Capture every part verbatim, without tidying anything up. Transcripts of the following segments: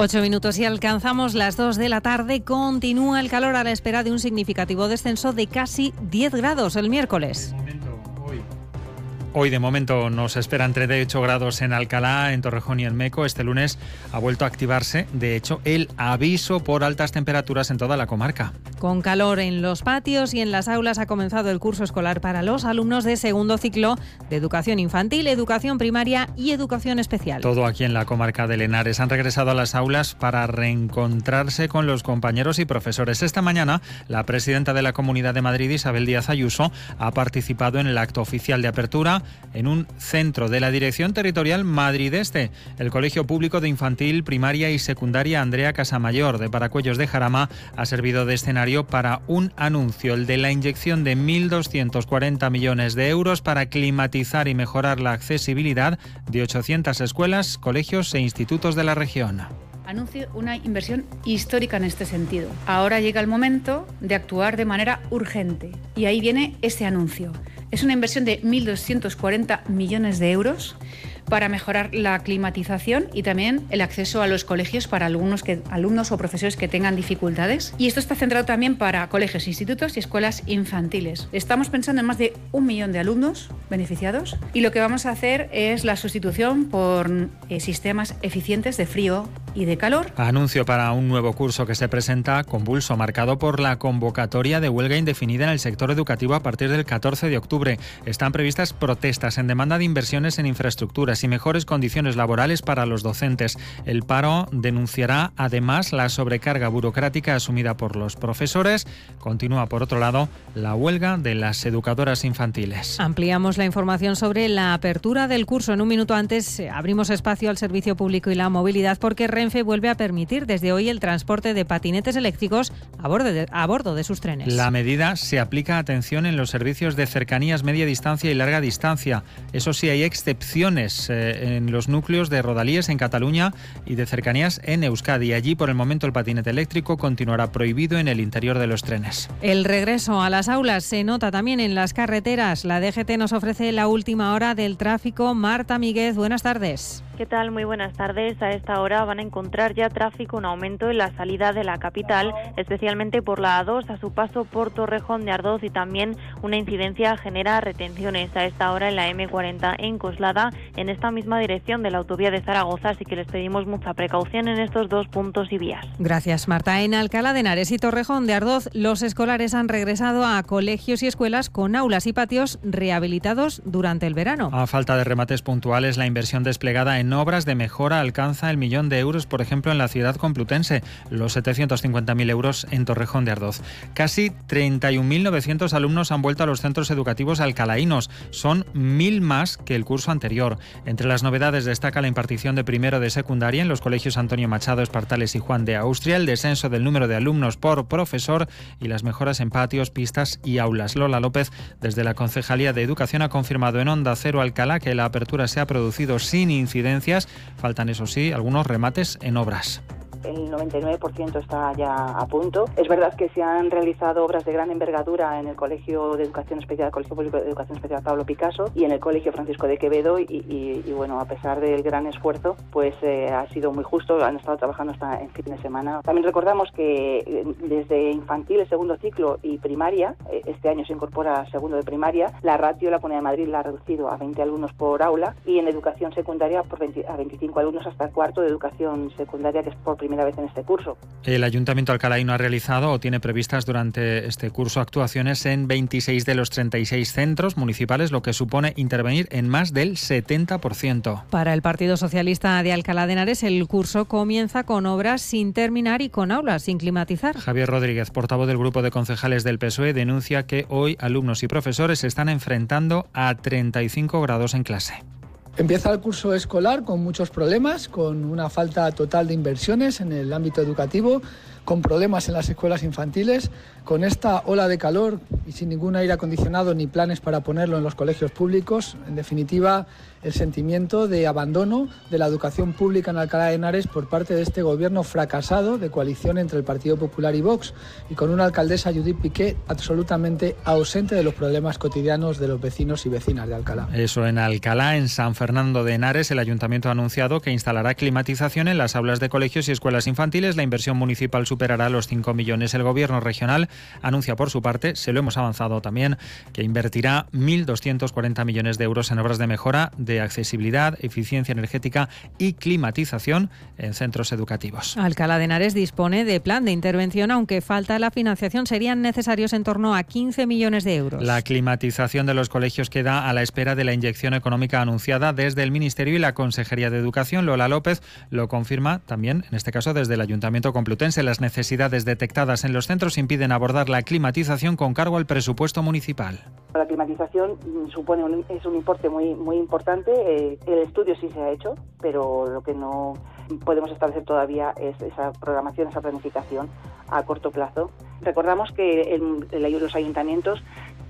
Ocho minutos y alcanzamos las dos de la tarde. Continúa el calor a la espera de un significativo descenso de casi diez grados el miércoles. Hoy de momento nos esperan treinta y ocho grados en Alcalá, en Torrejón y en Meco. Este lunes ha vuelto a activarse, de hecho, el aviso por altas temperaturas en toda la comarca. Con calor en los patios y en las aulas ha comenzado el curso escolar para los alumnos de segundo ciclo de educación infantil, educación primaria y educación especial. Todo aquí en la comarca de Henares. Han regresado a las aulas para reencontrarse con los compañeros y profesores. Esta mañana, la presidenta de la Comunidad de Madrid, Isabel Díaz Ayuso, ha participado en el acto oficial de apertura en un centro de la Dirección Territorial Madrid Este, el Colegio Público de Infantil, Primaria y Secundaria Andrea Casamayor de Paracuellos de Jarama ha servido de escenario para un anuncio, el de la inyección de mil doscientos cuarenta millones de euros para climatizar y mejorar la accesibilidad de ochocientas escuelas, colegios e institutos de la región. Anuncio una inversión histórica en este sentido. Ahora llega el momento de actuar de manera urgente y ahí viene ese anuncio. Es una inversión de mil doscientos cuarenta millones de euros para mejorar la climatización y también el acceso a los colegios para alumnos, que, alumnos o profesores que tengan dificultades. Y esto está centrado también para colegios, institutos y escuelas infantiles. Estamos pensando en más de un millón de alumnos beneficiados y lo que vamos a hacer es la sustitución por eh, sistemas eficientes de frío y de calor. Anuncio para un nuevo curso que se presenta convulso, marcado por la convocatoria de huelga indefinida en el sector educativo a partir del catorce de octubre. Están previstas protestas en demanda de inversiones en infraestructuras y mejores condiciones laborales para los docentes. El paro denunciará además la sobrecarga burocrática asumida por los profesores. Continúa, por otro lado, la huelga de las educadoras infantiles. Ampliamos la información sobre la apertura del curso. En un minuto antes abrimos espacio al servicio público y la movilidad porque Renfe vuelve a permitir desde hoy el transporte de patinetes eléctricos a bordo de, a bordo de sus trenes. La medida se aplica, atención, en los servicios de cercanías, media distancia y larga distancia. Eso sí, hay excepciones eh, en los núcleos de rodalíes en Cataluña y de cercanías en Euskadi. Allí, por el momento, el patinete eléctrico continuará prohibido en el interior de los trenes. El regreso a las aulas se nota también en las carreteras. La D G T nos ofrece la última hora del tráfico. Marta Míguez, buenas tardes. ¿Qué tal? Muy buenas tardes. A esta hora van a encontrar ya tráfico, un aumento en la salida de la capital, especialmente por la A dos a su paso por Torrejón de Ardoz, y también una incidencia genera retenciones a esta hora en la eme cuarenta en Coslada, en esta misma dirección de la autovía de Zaragoza, así que les pedimos mucha precaución en estos dos puntos y vías. Gracias, Marta. En Alcalá de Henares y Torrejón de Ardoz, los escolares han regresado a colegios y escuelas con aulas y patios rehabilitados durante el verano. A falta de remates puntuales, la inversión desplegada en obras de mejora alcanza el millón de euros, por ejemplo, en la ciudad complutense, los setecientos cincuenta mil euros en Torrejón de Ardoz. Casi treinta y un mil novecientos alumnos han vuelto a los centros educativos alcalaínos. Son mil más que el curso anterior. Entre las novedades destaca la impartición de primero de secundaria en los colegios Antonio Machado, Espartales y Juan de Austria, el descenso del número de alumnos por profesor y las mejoras en patios, pistas y aulas. Lola López, desde la Concejalía de Educación, ha confirmado en Onda Cero Alcalá que la apertura se ha producido sin incidencias. Faltan, eso sí, algunos remates en obras. El noventa y nueve por ciento está ya a punto. Es verdad que se han realizado obras de gran envergadura en el Colegio de Educación Especial, el Colegio Público de Educación Especial Pablo Picasso y en el Colegio Francisco de Quevedo y, y, y bueno, a pesar del gran esfuerzo, pues eh, ha sido muy justo, han estado trabajando hasta en fin de semana. También recordamos que eh, desde infantil, el segundo ciclo y primaria, eh, este año se incorpora segundo de primaria, la ratio de la Comunidad de Madrid la ha reducido a veinte alumnos por aula y en educación secundaria por veinte, a veinticinco alumnos hasta el cuarto de educación secundaria, que es por primera vez en este curso. El Ayuntamiento alcalaíno ha realizado o tiene previstas durante este curso actuaciones en veintiséis de los treinta y seis centros municipales, lo que supone intervenir en más del setenta por ciento. Para el Partido Socialista de Alcalá de Henares, el curso comienza con obras sin terminar y con aulas sin climatizar. Javier Rodríguez, portavoz del grupo de concejales del P S O E, denuncia que hoy alumnos y profesores se están enfrentando a treinta y cinco grados en clase. Empieza el curso escolar con muchos problemas, con una falta total de inversiones en el ámbito educativo, con problemas en las escuelas infantiles, con esta ola de calor y sin ningún aire acondicionado ni planes para ponerlo en los colegios públicos. En definitiva, el sentimiento de abandono de la educación pública en Alcalá de Henares por parte de este gobierno fracasado de coalición entre el Partido Popular y Vox, y con una alcaldesa, Judith Piqué, absolutamente ausente de los problemas cotidianos de los vecinos y vecinas de Alcalá. Eso en Alcalá. En San Fernando de Henares, el ayuntamiento ha anunciado que instalará climatización en las aulas de colegios y escuelas infantiles. La inversión municipal superará los cinco millones. El gobierno regional anuncia por su parte, se lo hemos avanzado también, que invertirá mil doscientos cuarenta millones de euros en obras de mejora de accesibilidad, eficiencia energética y climatización en centros educativos. Alcalá de Henares dispone de plan de intervención, aunque falta la financiación. Serían necesarios en torno a quince millones de euros. La climatización de los colegios queda a la espera de la inyección económica anunciada desde el Ministerio y la Consejería de Educación. Lola López lo confirma también, en este caso desde el Ayuntamiento Complutense. Las necesidades detectadas en los centros impiden abordar la climatización con cargo al presupuesto municipal. La climatización supone un, es un importe muy muy importante. Eh, el estudio sí se ha hecho, pero lo que no podemos establecer todavía es esa programación, esa planificación a corto plazo. Recordamos que el, el, los ayuntamientos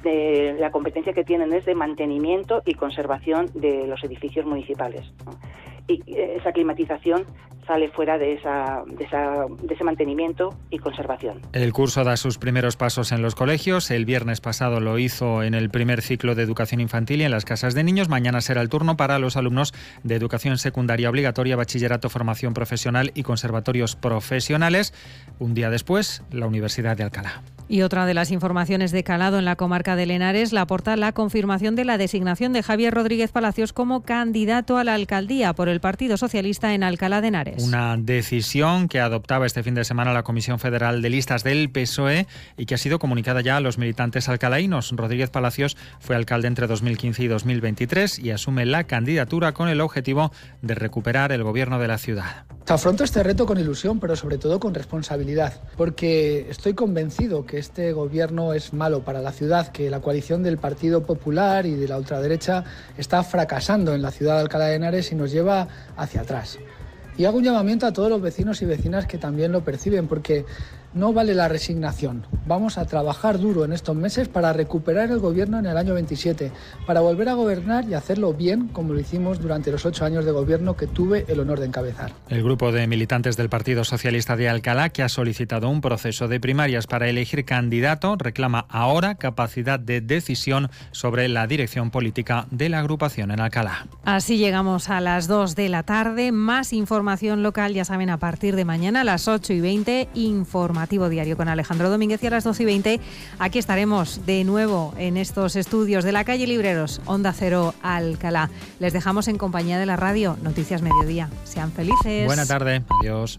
de la competencia que tienen es de mantenimiento y conservación de los edificios municipales, ¿no? Y esa climatización sale fuera de, esa, de, esa, de ese mantenimiento y conservación. El curso da sus primeros pasos en los colegios. El viernes pasado lo hizo en el primer ciclo de educación infantil y en las casas de niños. Mañana será el turno para los alumnos de educación secundaria obligatoria, bachillerato, formación profesional y conservatorios profesionales. Un día después, la Universidad de Alcalá. Y otra de las informaciones de calado en la comarca de Henares la aporta la confirmación de la designación de Javier Rodríguez Palacios como candidato a la alcaldía por el Partido Socialista en Alcalá de Henares. Una decisión que adoptaba este fin de semana la Comisión Federal de Listas del P S O E y que ha sido comunicada ya a los militantes alcalaínos. Rodríguez Palacios fue alcalde entre dos mil quince y dos mil veintitrés y asume la candidatura con el objetivo de recuperar el gobierno de la ciudad. Afronto este reto con ilusión, pero sobre todo con responsabilidad, porque estoy convencido que este gobierno es malo para la ciudad, que la coalición del Partido Popular y de la ultraderecha está fracasando en la ciudad de Alcalá de Henares y nos lleva hacia atrás. Y hago un llamamiento a todos los vecinos y vecinas que también lo perciben, porque no vale la resignación. Vamos a trabajar duro en estos meses para recuperar el gobierno en el año veintisiete, para volver a gobernar y hacerlo bien, como lo hicimos durante los ocho años de gobierno que tuve el honor de encabezar. El grupo de militantes del Partido Socialista de Alcalá, que ha solicitado un proceso de primarias para elegir candidato, reclama ahora capacidad de decisión sobre la dirección política de la agrupación en Alcalá. Así llegamos a las dos de la tarde. Más información local, ya saben, a partir de mañana a las ocho y veinte, información diario con Alejandro Domínguez, y a las doce y veinte aquí estaremos de nuevo en estos estudios de la calle Libreros, Onda Cero Alcalá. Les dejamos en compañía de la radio Noticias Mediodía. Sean felices. Buena tarde. Adiós.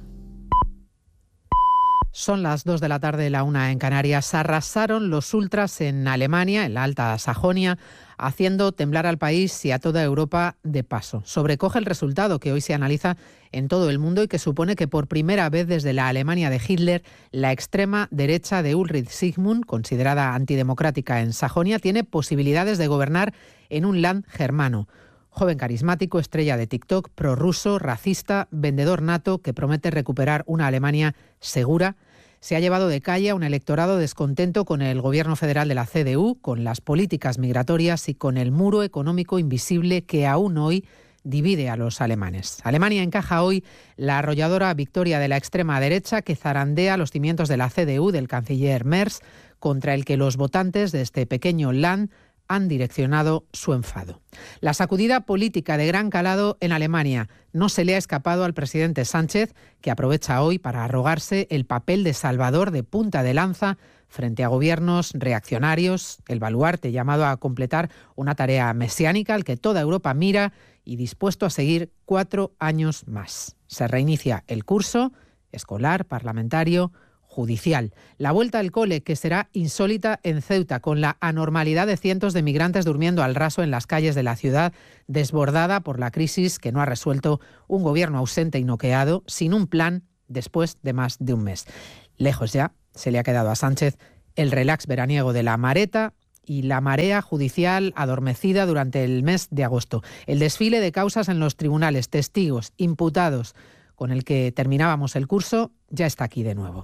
Son las dos de la tarde, la una en Canarias. Arrasaron los ultras en Alemania, en la Alta Sajonia, haciendo temblar al país y a toda Europa de paso. Sobrecoge el resultado que hoy se analiza en todo el mundo y que supone que por primera vez desde la Alemania de Hitler, la extrema derecha de Ulrich Sigmund, considerada antidemocrática en Sajonia, tiene posibilidades de gobernar en un land germano. Joven carismático, estrella de TikTok, prorruso, racista, vendedor nato que promete recuperar una Alemania segura, se ha llevado de calle a un electorado descontento con el gobierno federal de la C D U, con las políticas migratorias y con el muro económico invisible que aún hoy divide a los alemanes. Alemania encaja hoy la arrolladora victoria de la extrema derecha que zarandea los cimientos de la C D U del canciller Merz, contra el que los votantes de este pequeño land han direccionado su enfado. La sacudida política de gran calado en Alemania no se le ha escapado al presidente Sánchez, que aprovecha hoy para arrogarse el papel de salvador de punta de lanza frente a gobiernos reaccionarios, el baluarte llamado a completar una tarea mesiánica al que toda Europa mira y dispuesto a seguir cuatro años más. Se reinicia el curso escolar, parlamentario, judicial. La vuelta al cole, que será insólita en Ceuta, con la anormalidad de cientos de migrantes durmiendo al raso en las calles de la ciudad, desbordada por la crisis que no ha resuelto un gobierno ausente y noqueado, sin un plan después de más de un mes. Lejos ya se le ha quedado a Sánchez el relax veraniego de la Mareta y la marea judicial adormecida durante el mes de agosto. El desfile de causas en los tribunales, testigos, imputados, con el que terminábamos el curso, ya está aquí de nuevo.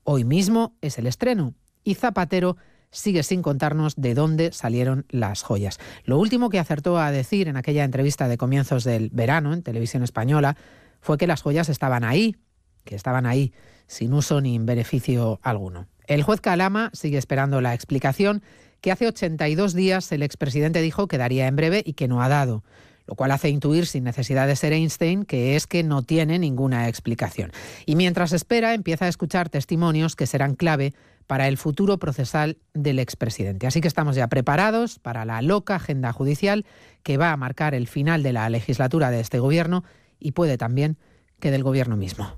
Hoy mismo es el estreno y Zapatero sigue sin contarnos de dónde salieron las joyas. Lo último que acertó a decir en aquella entrevista de comienzos del verano en Televisión Española fue que las joyas estaban ahí, que estaban ahí, sin uso ni beneficio alguno. El juez Calama sigue esperando la explicación que hace ochenta y dos días el expresidente dijo que daría en breve y que no ha dado, lo cual hace intuir, sin necesidad de ser Einstein, que es que no tiene ninguna explicación. Y mientras espera, empieza a escuchar testimonios que serán clave para el futuro procesal del expresidente. Así que estamos ya preparados para la loca agenda judicial que va a marcar el final de la legislatura de este gobierno y puede también que del gobierno mismo.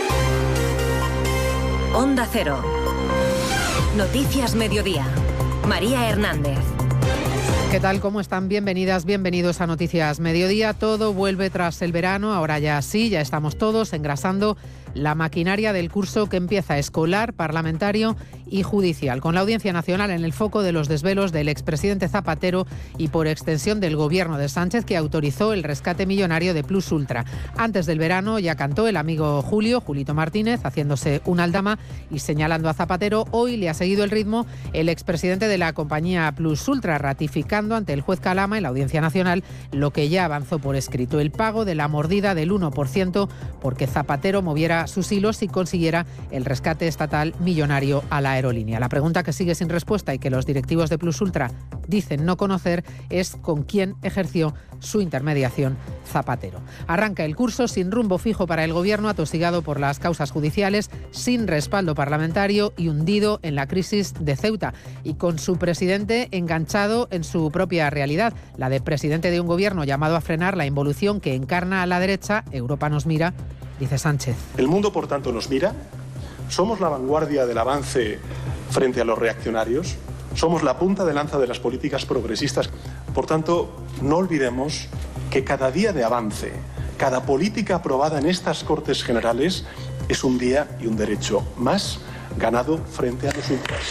Onda Cero. Noticias Mediodía. María Hernández. ¿Qué tal? ¿Cómo están? Bienvenidas, bienvenidos a Noticias Mediodía. Todo vuelve tras el verano, ahora ya sí, ya estamos todos engrasando la maquinaria del curso que empieza escolar, parlamentario y judicial, con la Audiencia Nacional en el foco de los desvelos del expresidente Zapatero y por extensión del gobierno de Sánchez, que autorizó el rescate millonario de Plus Ultra. Antes del verano ya cantó el amigo Julio, Julito Martínez, haciéndose un aldama y señalando a Zapatero. Hoy le ha seguido el ritmo el expresidente de la compañía Plus Ultra, ratificando ante el juez Calama en la Audiencia Nacional lo que ya avanzó por escrito, el pago de la mordida del uno por ciento porque Zapatero moviera sus hilos y consiguiera el rescate estatal millonario a la aerolínea. La pregunta que sigue sin respuesta y que los directivos de Plus Ultra dicen no conocer es con quién ejerció su intermediación Zapatero. Arranca el curso sin rumbo fijo para el gobierno, atosigado por las causas judiciales, sin respaldo parlamentario y hundido en la crisis de Ceuta, y con su presidente enganchado en su propia realidad, la de presidente de un gobierno llamado a frenar la involución que encarna a la derecha. Europa nos mira, dice Sánchez. El mundo, por tanto, nos mira. Somos la vanguardia del avance frente a los reaccionarios. Somos la punta de lanza de las políticas progresistas. Por tanto, no olvidemos que cada día de avance, cada política aprobada en estas Cortes Generales es un día y un derecho más ganado frente a los ultras.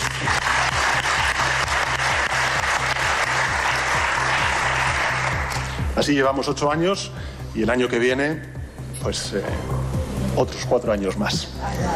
Así llevamos ocho años y el año que viene, pues eh, otros cuatro años más.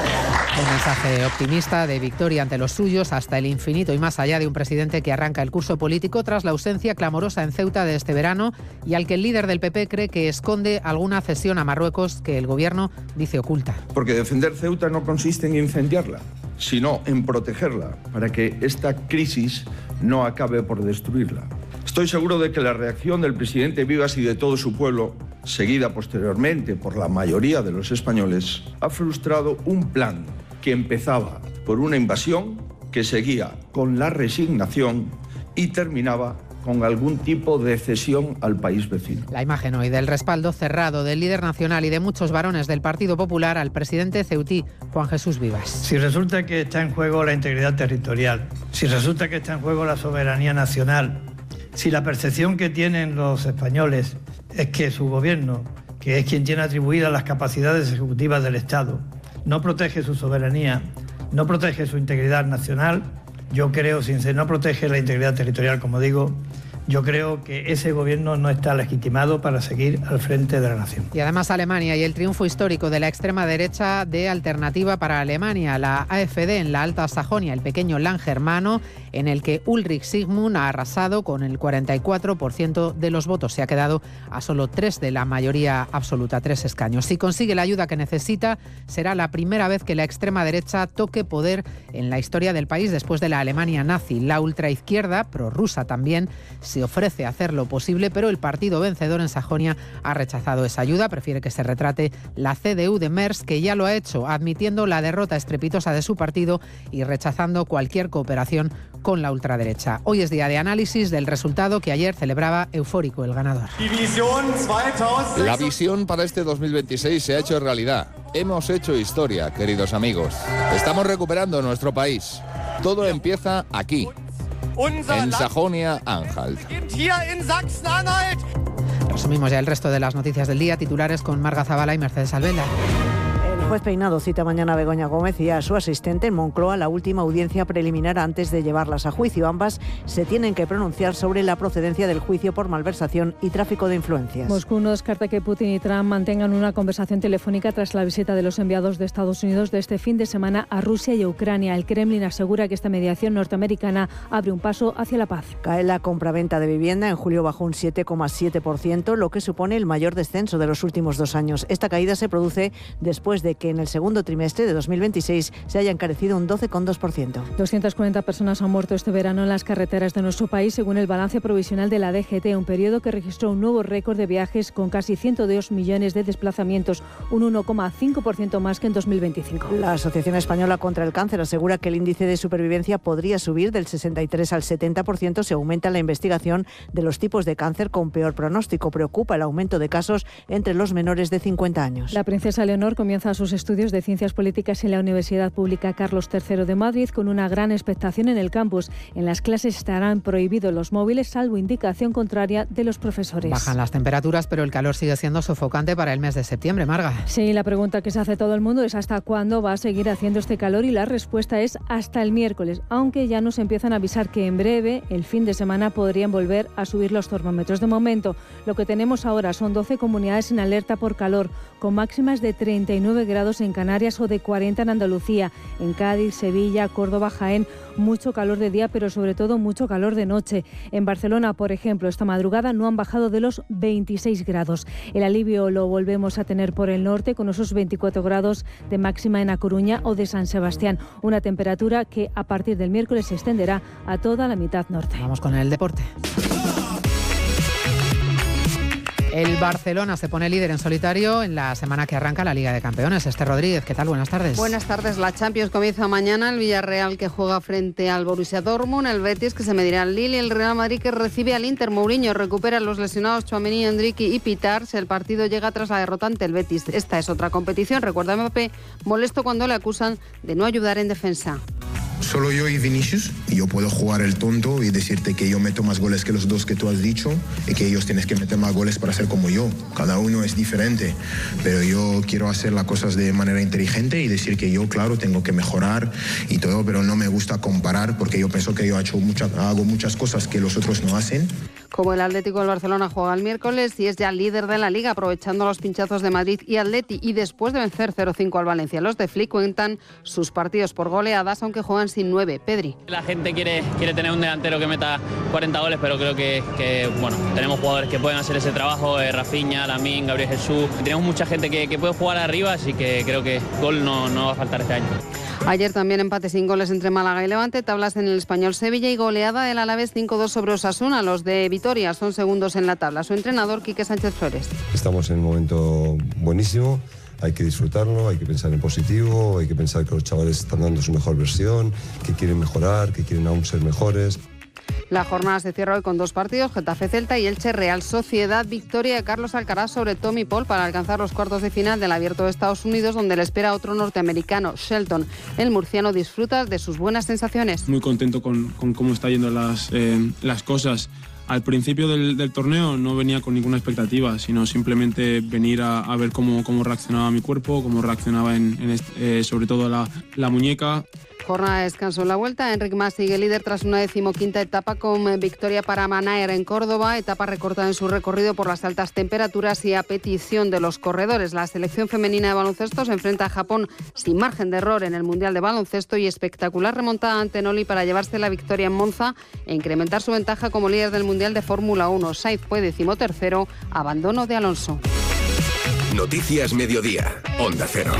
Un mensaje optimista de victoria ante los suyos hasta el infinito y más allá de un presidente que arranca el curso político tras la ausencia clamorosa en Ceuta de este verano y al que el líder del P P cree que esconde alguna cesión a Marruecos que el gobierno dice oculta. Porque defender Ceuta no consiste en incendiarla, sino en protegerla para que esta crisis no acabe por destruirla. Estoy seguro de que la reacción del presidente Vivas y de todo su pueblo, seguida posteriormente por la mayoría de los españoles, ha frustrado un plan que empezaba por una invasión, que seguía con la resignación y terminaba con algún tipo de cesión al país vecino. La imagen hoy del respaldo cerrado del líder nacional y de muchos varones del Partido Popular al presidente ceutí, Juan Jesús Vivas. Si resulta que está en juego la integridad territorial, si resulta que está en juego la soberanía nacional, si la percepción que tienen los españoles es que su gobierno, que es quien tiene atribuidas las capacidades ejecutivas del Estado, no protege su soberanía, no protege su integridad nacional, yo creo, sin ser, no protege la integridad territorial, como digo, yo creo que ese gobierno no está legitimado para seguir al frente de la nación. Y además Alemania y el triunfo histórico de la extrema derecha de Alternativa para Alemania, la A F D en la Alta Sajonia, el pequeño land germano, en el que Ulrich Sigmund ha arrasado con el cuarenta y cuatro por ciento de los votos. Se ha quedado a solo tres de la mayoría absoluta, tres escaños. Si consigue la ayuda que necesita, será la primera vez que la extrema derecha toque poder en la historia del país después de la Alemania nazi. La ultraizquierda, prorrusa también, se ofrece a hacer lo posible, pero el partido vencedor en Sajonia ha rechazado esa ayuda. Prefiere que se retrate la C D U de Merz, que ya lo ha hecho, admitiendo la derrota estrepitosa de su partido y rechazando cualquier cooperación con la ultraderecha. Hoy es día de análisis del resultado que ayer celebraba eufórico el ganador. La visión para este dos mil veintiséis se ha hecho realidad. Hemos hecho historia, queridos amigos. Estamos recuperando nuestro país. Todo empieza aquí, en Sajonia-Anhalt. Resumimos ya el resto de las noticias del día, titulares con Marga Zavala y Mercedes Albela. juez Peinado cita mañana a Begoña Gómez y a su asistente en Moncloa la última audiencia preliminar antes de llevarlas a juicio. Ambas se tienen que pronunciar sobre la procedencia del juicio por malversación y tráfico de influencias. Moscú no descarta que Putin y Trump mantengan una conversación telefónica tras la visita de los enviados de Estados Unidos de este fin de semana a Rusia y a Ucrania. El Kremlin asegura que esta mediación norteamericana abre un paso hacia la paz. Cae la compraventa de vivienda. En julio bajó un siete coma siete por ciento, lo que supone el mayor descenso de los últimos dos años. Esta caída se produce después de que en el segundo trimestre de dos mil veintiséis se haya encarecido un doce coma dos por ciento. doscientas cuarenta personas han muerto este verano en las carreteras de nuestro país, según el balance provisional de la D G T, un periodo que registró un nuevo récord de viajes con casi ciento dos millones de desplazamientos, un uno coma cinco por ciento más que en dos mil veinticinco. La Asociación Española contra el Cáncer asegura que el índice de supervivencia podría subir del sesenta y tres al setenta por ciento si aumenta la investigación de los tipos de cáncer con peor pronóstico. Preocupa el aumento de casos entre los menores de cincuenta años. La princesa Leonor comienza sus estudios de Ciencias Políticas en la Universidad Pública Carlos tercero de Madrid con una gran expectación en el campus. En las clases estarán prohibidos los móviles, salvo indicación contraria de los profesores. Bajan las temperaturas, pero el calor sigue siendo sofocante para el mes de septiembre, Marga. Sí, la pregunta que se hace todo el mundo es ¿hasta cuándo va a seguir haciendo este calor? Y la respuesta es hasta el miércoles, aunque ya nos empiezan a avisar que en breve, el fin de semana, podrían volver a subir los termómetros. De momento, lo que tenemos ahora son doce comunidades en alerta por calor, con máximas de treinta y nueve grados en Canarias o de cuarenta en Andalucía. En Cádiz, Sevilla, Córdoba, Jaén, mucho calor de día, pero sobre todo mucho calor de noche. En Barcelona, por ejemplo, esta madrugada no han bajado de los veintiséis grados. El alivio lo volvemos a tener por el norte, con esos veinticuatro grados de máxima en A Coruña o de San Sebastián. Una temperatura que a partir del miércoles se extenderá a toda la mitad norte. Vamos con el deporte. El Barcelona se pone líder en solitario en la semana que arranca la Liga de Campeones. Esther Rodríguez, ¿qué tal? Buenas tardes. Buenas tardes. La Champions comienza mañana. El Villarreal que juega frente al Borussia Dortmund, el Betis que se medirá al Lille y el Real Madrid que recibe al Inter. Mourinho recupera a los lesionados Tchouaméni, Endrick y Pitars. El partido llega tras la derrota ante el Betis. Esta es otra competición. Recuerda a Mbappé, molesto cuando le acusan de no ayudar en defensa. Solo yo y Vinicius, y yo puedo jugar el tonto y decirte que yo meto más goles que los dos que tú has dicho y que ellos tienen que meter más goles para ser como yo. Cada uno es diferente, pero yo quiero hacer las cosas de manera inteligente y decir que yo, claro, tengo que mejorar y todo, pero no me gusta comparar porque yo pienso que yo he hecho mucha, hago muchas cosas que los otros no hacen. Como el Atlético del Barcelona juega el miércoles y es ya líder de la Liga, aprovechando los pinchazos de Madrid y Atleti, y después de vencer cero cinco al Valencia. Los de Flick cuentan sus partidos por goleadas, aunque juegan sin nueve. Pedri. La gente quiere, quiere tener un delantero que meta cuarenta goles, pero creo que, que bueno, tenemos jugadores que pueden hacer ese trabajo, eh, Rafinha, Lamine, Gabriel Jesús. Tenemos mucha gente que, que puede jugar arriba, así que creo que gol no, no va a faltar este año. Ayer también empate sin goles entre Málaga y Levante, tablas en el Español Sevilla y goleada del Alavés cinco dos sobre Osasuna. Los de Vitoria son segundos en la tabla. Su entrenador, Quique Sánchez Flores. Estamos en un momento buenísimo, hay que disfrutarlo, hay que pensar en positivo, hay que pensar que los chavales están dando su mejor versión, que quieren mejorar, que quieren aún ser mejores. La jornada se cierra hoy con dos partidos, Getafe Celta y Elche Real Sociedad. Victoria de Carlos Alcaraz sobre Tommy Paul para alcanzar los cuartos de final del Abierto de Estados Unidos, donde le espera otro norteamericano, Shelton. El murciano disfruta de sus buenas sensaciones. Muy contento con, con cómo está yendo las, eh, las cosas. Al principio del, del torneo no venía con ninguna expectativa, sino simplemente venir a, a ver cómo, cómo reaccionaba mi cuerpo, cómo reaccionaba en, en este, eh, sobre todo la, la muñeca. Jornada de descanso en la vuelta. Enric Mas sigue líder tras una decimoquinta etapa con victoria para Manaer en Córdoba, etapa recortada en su recorrido por las altas temperaturas y a petición de los corredores. La selección femenina de baloncesto se enfrenta a Japón sin margen de error en el Mundial de Baloncesto y espectacular remontada ante Noli para llevarse la victoria en Monza e incrementar su ventaja como líder del Mundial de Fórmula uno. Sainz fue decimotercero, abandono de Alonso. Noticias Mediodía, Onda Cero.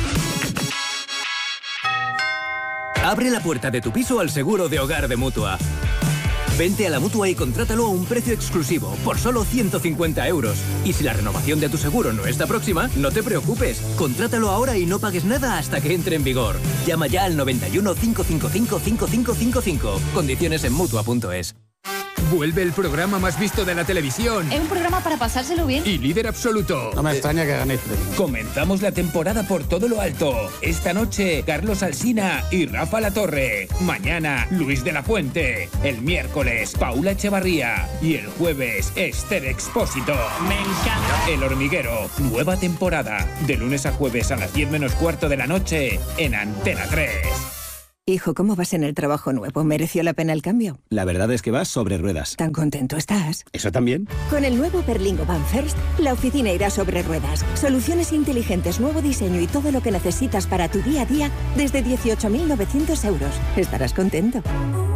Abre la puerta de tu piso al seguro de hogar de Mutua. Vente a la Mutua y contrátalo a un precio exclusivo, por solo ciento cincuenta euros. Y si la renovación de tu seguro no está próxima, no te preocupes. Contrátalo ahora y no pagues nada hasta que entre en vigor. Llama ya al noventa y uno, cinco cinco cinco, cinco cinco cinco cinco. Condiciones en Mutua punto es. Vuelve el programa más visto de la televisión. Es un programa para pasárselo bien. Y líder absoluto. No me extraña que ganéis. Comenzamos la temporada por todo lo alto. Esta noche, Carlos Alsina y Rafa Latorre. Mañana, Luis de la Fuente. El miércoles, Paula Echevarría. Y el jueves, Esther Expósito. Me encanta. El Hormiguero, nueva temporada. De lunes a jueves a las diez menos cuarto de la noche en Antena tres. Hijo, ¿cómo vas en el trabajo nuevo? ¿Mereció la pena el cambio? La verdad es que vas sobre ruedas. ¿Tan contento estás? ¿Eso también? Con el nuevo Berlingo Van First, la oficina irá sobre ruedas. Soluciones inteligentes, nuevo diseño y todo lo que necesitas para tu día a día desde dieciocho mil novecientos euros. Estarás contento.